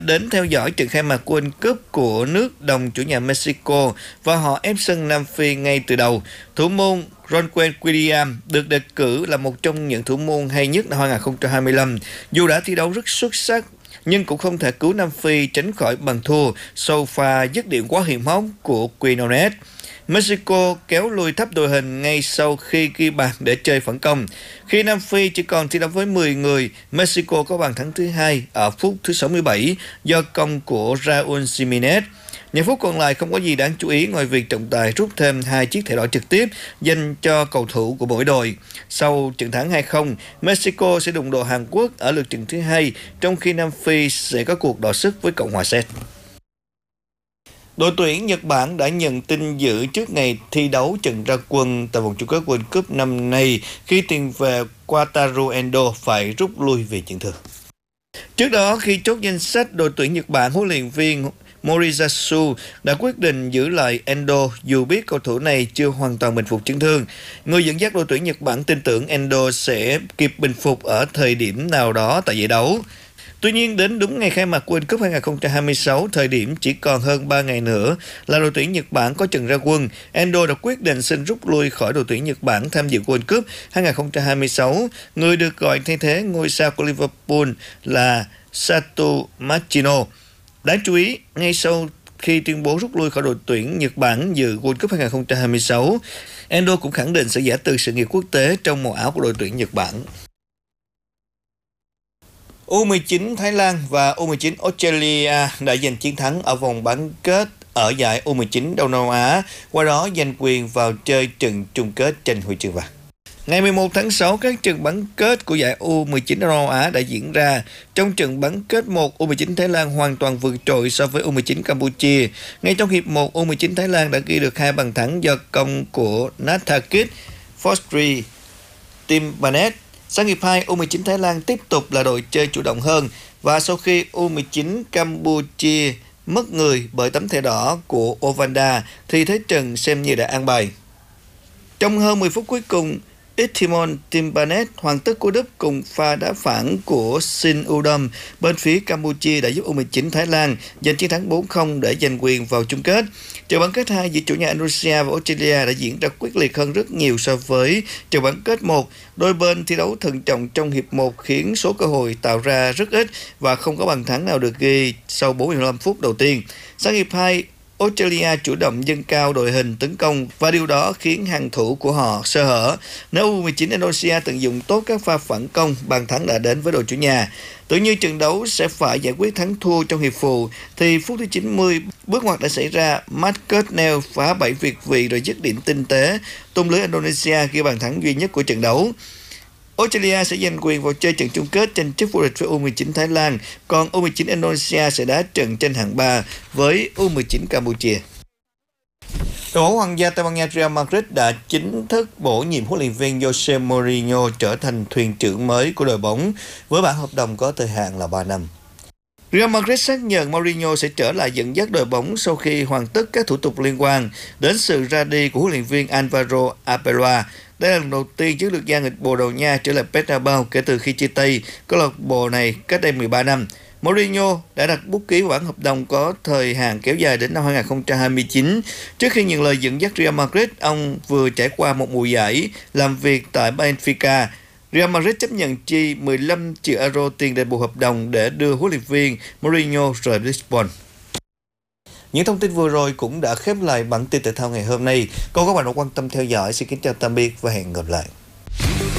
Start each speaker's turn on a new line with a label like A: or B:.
A: đến theo dõi trận khai mạc World Cup của nước đồng chủ nhà Mexico và họ ép sân Nam Phi ngay từ đầu. Thủ môn Ronwen Williams được đề cử là một trong những thủ môn hay nhất năm 2025. Dù đã thi đấu rất xuất sắc, nhưng cũng không thể cứu Nam Phi tránh khỏi bàn thua sau pha dứt điểm quá hiểm hóc của Quinones. Mexico kéo lui thấp đội hình ngay sau khi ghi bàn để chơi phản công. Khi Nam Phi chỉ còn thi đấu với 10 người, Mexico có bàn thắng thứ hai ở phút thứ 67 do công của Raúl Jiménez. Những phút còn lại không có gì đáng chú ý ngoài việc trọng tài rút thêm 2 chiếc thẻ đỏ trực tiếp dành cho cầu thủ của mỗi đội. Sau trận thắng 2-0, Mexico sẽ đụng độ Hàn Quốc ở lượt trận thứ hai, trong khi Nam Phi sẽ có cuộc đọ sức với Cộng hòa Séc. Đội tuyển Nhật Bản đã nhận tin dữ trước ngày thi đấu trận ra quân tại vòng chung kết World Cup năm nay khi tiền vệ Wataru Endo phải rút lui vì chấn thương. Trước đó, khi chốt danh sách đội tuyển Nhật Bản, huấn luyện viên Moriyasu đã quyết định giữ lại Endo dù biết cầu thủ này chưa hoàn toàn bình phục chấn thương. Người dẫn dắt đội tuyển Nhật Bản tin tưởng Endo sẽ kịp bình phục ở thời điểm nào đó tại giải đấu. Tuy nhiên, đến đúng ngày khai mạc World Cup 2026, thời điểm chỉ còn hơn 3 ngày nữa là đội tuyển Nhật Bản có trận ra quân, Endo đã quyết định xin rút lui khỏi đội tuyển Nhật Bản tham dự World Cup 2026. Người được gọi thay thế ngôi sao của Liverpool là Sato Machino. Đáng chú ý, ngay sau khi tuyên bố rút lui khỏi đội tuyển Nhật Bản dự World Cup 2026, Endo cũng khẳng định sẽ giã từ sự nghiệp quốc tế trong màu áo của đội tuyển Nhật Bản. U19 Thái Lan và U19 Australia đã giành chiến thắng ở vòng bán kết ở giải U19 Đông Nam Á, qua đó giành quyền vào chơi trận chung kết tranh huy chương vàng. Ngày 11 tháng 6, các trận bán kết của giải U19 Đông Nam Á đã diễn ra. Trong trận bán kết 1, U19 Thái Lan hoàn toàn vượt trội so với U19 Campuchia. Ngay trong hiệp 1, U19 Thái Lan đã ghi được 2 bàn thắng do công của Nathakit Fostri Timbanet. Sang hiệp 2, U19 Thái Lan tiếp tục là đội chơi chủ động hơn và sau khi U19 Campuchia mất người bởi tấm thẻ đỏ của Ovanda thì thế trận xem như đã an bài. Trong hơn 10 phút cuối cùng, Itimon Timbanet hoàn tất cú đúp cùng pha đá phản của Sin Udom bên phía Campuchia đã giúp U19 Thái Lan giành chiến thắng 4-0 để giành quyền vào chung kết. Trận bán kết 2 giữa chủ nhà Indonesia và Australia đã diễn ra quyết liệt hơn rất nhiều so với trận bán kết 1. Đôi bên thi đấu thận trọng trong hiệp 1 khiến số cơ hội tạo ra rất ít và không có bàn thắng nào được ghi sau 45 phút đầu tiên. Sang hiệp 2, Australia chủ động dâng cao đội hình tấn công và điều đó khiến hàng thủ của họ sơ hở. Nếu U19 Indonesia tận dụng tốt các pha phản công, bàn thắng đã đến với đội chủ nhà. Tưởng như trận đấu sẽ phải giải quyết thắng thua trong hiệp phụ, thì phút thứ 90, bước ngoặt đã xảy ra. Matt Cutnell phá 7 việt vị rồi dứt điểm tinh tế, tung lưới Indonesia ghi bàn thắng duy nhất của trận đấu. Australia sẽ giành quyền vào chơi trận chung kết tranh chức vô địch với U19 Thái Lan, còn U19 Indonesia sẽ đá trận tranh hạng 3 với U19 Campuchia. Đội bóng Hoàng gia Tây Ban Nha Real Madrid đã chính thức bổ nhiệm huấn luyện viên Jose Mourinho trở thành thuyền trưởng mới của đội bóng với bản hợp đồng có thời hạn là 3 năm. Real Madrid xác nhận Mourinho sẽ trở lại dẫn dắt đội bóng sau khi hoàn tất các thủ tục liên quan đến sự ra đi của huấn luyện viên Alvaro Arbeloa. Đây là lần đầu tiên chiến lược gia người Bồ Đào Nha trở lại Bernabeu kể từ khi chia tay câu lạc bộ này cách đây 13 năm. Mourinho đã đặt bút ký vào bản hợp đồng có thời hạn kéo dài đến năm 2029. Trước khi nhận lời dẫn dắt Real Madrid, ông vừa trải qua một mùa giải làm việc tại Benfica. Real Madrid chấp nhận chi 15 triệu euro tiền đền bù hợp đồng để đưa huấn luyện viên Mourinho rời Lisbon. Những thông tin vừa rồi cũng đã khép lại bản tin thể thao ngày hôm nay. Còn các bạn đã quan tâm theo dõi, xin kính chào tạm biệt và hẹn gặp lại.